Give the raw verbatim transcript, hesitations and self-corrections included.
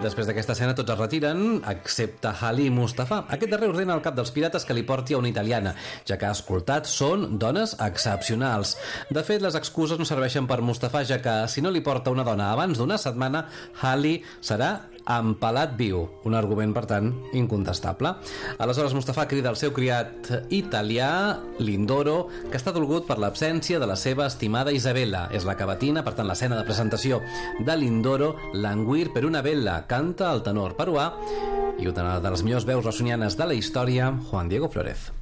Després d'aquesta escena tots es retiren, excepte Ali Mustafa. Aquest darrer ordena al cap dels pirates que li porti a una italiana, ja que ha escoltat són dones excepcionals. De fet, les excuses no serveixen per Mustafa, ja que si no li porta una dona abans d'una setmana, Ali serà empalat viu. Un argument, per tant, incontestable. Aleshores, Mustafa crida al seu criat italià, Lindoro, que està dolgut per l'absència de la seva estimada Isabella. És la cavatina, per tant, l'escena de presentació de Lindoro, Languir per una vella, canta el tenor peruà i una de les millors veus ressonianes de la història, Juan Diego Flórez.